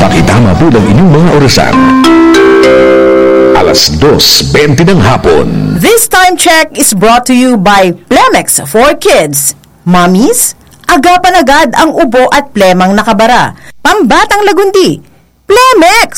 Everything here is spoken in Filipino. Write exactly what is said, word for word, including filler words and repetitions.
Pakitama po ng inyong mga orasan. alas dos twenty ng hapon. This time check is brought to you by Plemex for Kids. Mommies, agapan agad ang ubo at plemang nakabara. Pambatang lagundi, Plemex!